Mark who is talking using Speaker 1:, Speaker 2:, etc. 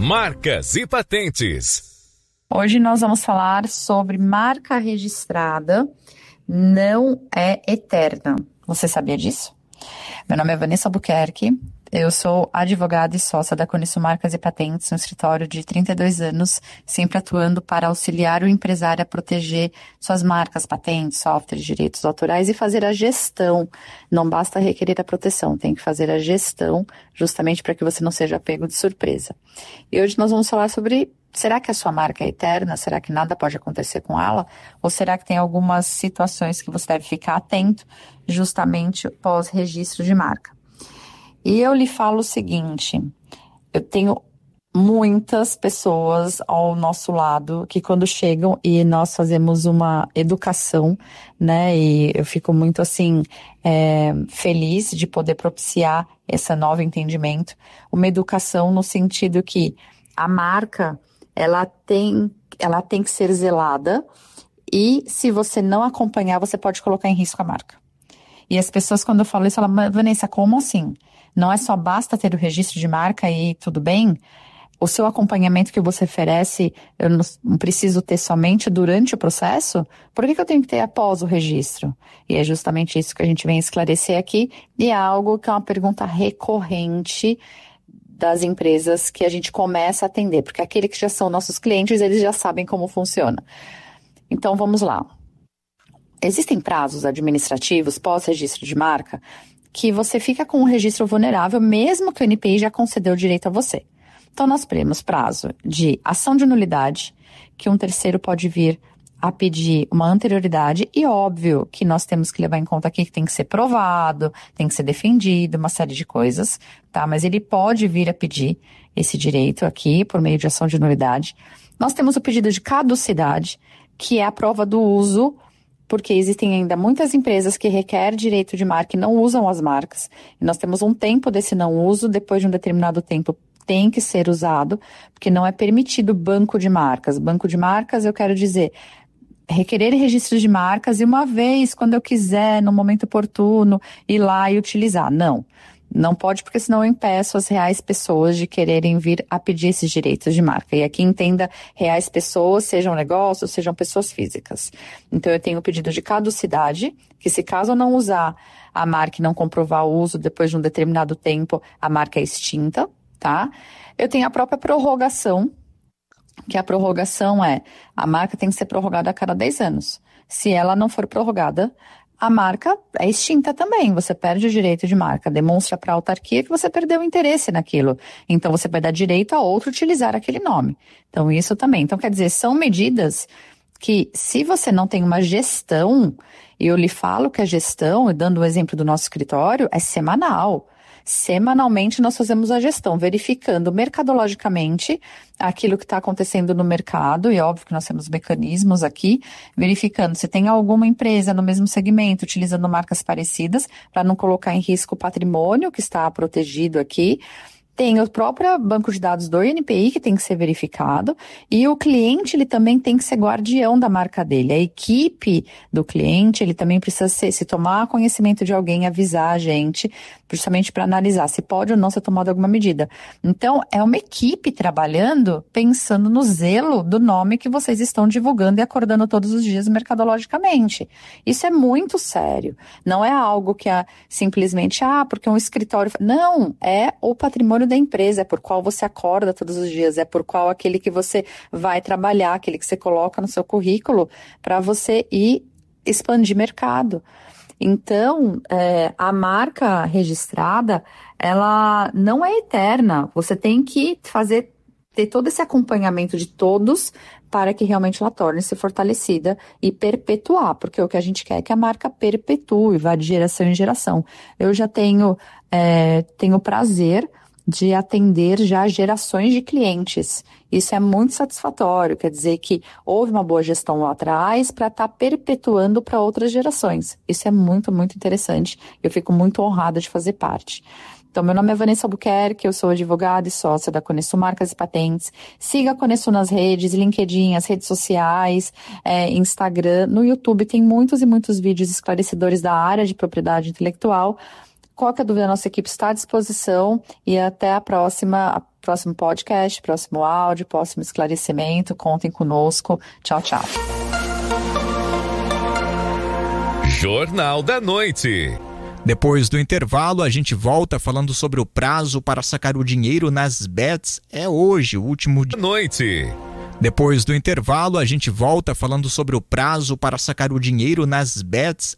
Speaker 1: Marcas e patentes.
Speaker 2: Hoje nós vamos falar sobre marca registrada não é eterna. Você sabia disso? Meu nome é Vanessa Albuquerque, eu sou advogada e sócia da Conheço Marcas e Patentes, um escritório de 32 anos, sempre atuando para auxiliar o empresário a proteger suas marcas, patentes, softwares, direitos autorais e fazer a gestão. Não basta requerer a proteção, tem que fazer a gestão justamente para que você não seja pego de surpresa. E hoje nós vamos falar sobre: será que a sua marca é eterna? Será que nada pode acontecer com ela? Ou será que tem algumas situações que você deve ficar atento justamente pós-registro de marca? E eu lhe falo o seguinte: eu tenho muitas pessoas ao nosso lado que quando chegam e nós fazemos uma educação, né? E eu fico muito assim, feliz de poder propiciar esse novo entendimento. Uma educação no sentido que a marca ela tem que ser zelada e se você não acompanhar, você pode colocar em risco a marca. E as pessoas, quando eu falo isso, falam: Vanessa, como assim? Não é só basta ter o registro de marca e tudo bem? O seu acompanhamento que você oferece, eu não preciso ter somente durante o processo? Por que eu tenho que ter após o registro? E é justamente isso que a gente vem esclarecer aqui, e é algo que é uma pergunta recorrente das empresas que a gente começa a atender, porque aqueles que já são nossos clientes, eles já sabem como funciona. Então, vamos lá. Existem prazos administrativos pós-registro de marca que você fica com um registro vulnerável, mesmo que o NPI já concedeu o direito a você. Então, nós temos prazo de ação de nulidade, que um terceiro pode vir a pedir uma anterioridade, e óbvio que nós temos que levar em conta aqui que tem que ser provado, tem que ser defendido, uma série de coisas, tá? Mas ele pode vir a pedir esse direito aqui por meio de ação de nulidade. Nós temos o pedido de caducidade, que é a prova do uso, porque existem ainda muitas empresas que requerem direito de marca e não usam as marcas. E nós temos um tempo desse não uso, depois de um determinado tempo tem que ser usado, porque não é permitido banco de marcas. Banco de marcas, eu quero dizer, requerer registros de marcas e uma vez, quando eu quiser, no momento oportuno, ir lá e utilizar. Não pode, porque senão eu impeço as reais pessoas de quererem vir a pedir esses direitos de marca. E aqui entenda, reais pessoas, sejam negócios, sejam pessoas físicas. Então eu tenho o pedido de caducidade, que se caso eu não usar a marca e não comprovar o uso depois de um determinado tempo, a marca é extinta, tá? Eu tenho a própria prorrogação, que a prorrogação a marca tem que ser prorrogada a cada 10 anos. Se ela não for prorrogada, a marca é extinta também, você perde o direito de marca, demonstra para a autarquia que você perdeu o interesse naquilo. Então, você vai dar direito a outro utilizar aquele nome. Então, isso também. Então, quer dizer, são medidas que, se você não tem uma gestão, e eu lhe falo que a gestão, dando o exemplo do nosso escritório, é semanal. Semanalmente nós fazemos a gestão, verificando mercadologicamente aquilo que está acontecendo no mercado, e óbvio que nós temos mecanismos aqui, verificando se tem alguma empresa no mesmo segmento utilizando marcas parecidas, para não colocar em risco o patrimônio que está protegido aqui. Tem o próprio banco de dados do INPI que tem que ser verificado, e o cliente ele também tem que ser guardião da marca dele. A equipe do cliente ele também precisa se tomar conhecimento de alguém, avisar a gente, justamente para analisar se pode ou não ser tomada alguma medida. Então, é uma equipe trabalhando, pensando no zelo do nome que vocês estão divulgando e acordando todos os dias mercadologicamente. Isso é muito sério. Não é algo que é simplesmente, porque um escritório... Não, é o patrimônio da empresa, é por qual você acorda todos os dias, é por qual aquele que você vai trabalhar, aquele que você coloca no seu currículo para você ir expandir mercado. Então, a marca registrada, ela não é eterna, você tem que ter todo esse acompanhamento de todos para que realmente ela torne-se fortalecida e perpetuar, porque o que a gente quer é que a marca perpetue, vá de geração em geração. Eu já tenho prazer de atender já gerações de clientes. Isso é muito satisfatório, quer dizer que houve uma boa gestão lá atrás para estar perpetuando para outras gerações. Isso é muito, muito interessante. Eu fico muito honrada de fazer parte. Então, meu nome é Vanessa Albuquerque, eu sou advogada e sócia da Conheço Marcas e Patentes. Siga a Conheço nas redes, LinkedIn, as redes sociais, Instagram. No YouTube tem muitos e muitos vídeos esclarecedores da área de propriedade intelectual. Qualquer dúvida, a nossa equipe está à disposição e até a próxima próximo podcast, próximo áudio, próximo esclarecimento. Contem conosco. Tchau, tchau.
Speaker 1: Jornal da Noite.
Speaker 3: Depois do intervalo, a gente volta falando sobre o prazo para sacar o dinheiro nas bets. É hoje, o último dia.
Speaker 1: Noite.
Speaker 3: Depois do intervalo, a gente volta falando sobre o prazo para sacar o dinheiro nas bets.